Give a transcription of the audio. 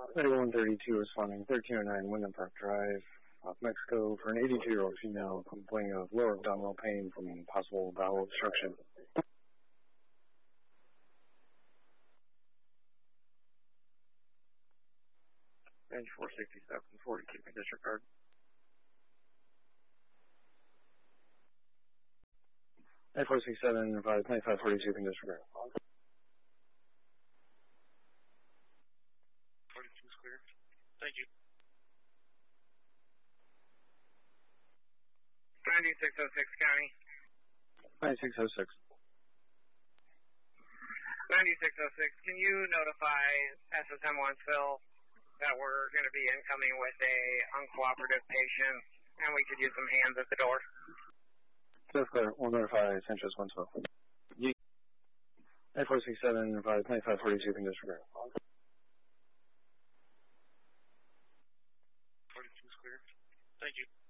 3132 responding, 1309 Wyndham Park Drive, off Mexico, for an 82-year-old female complaining of lower abdominal pain from possible bowel obstruction. Range 467, 42, disregard. At 467, 2542, disregard. 42 is clear. Thank you. 9606 County. 9606. 9606, can you notify SSM Wentzville that we're going to be incoming with a uncooperative patient and we could use some hands at the door? That's clear. We'll notify Sanchez Wentzville. At 467, 2542, disregard. 42 is clear. Thank you.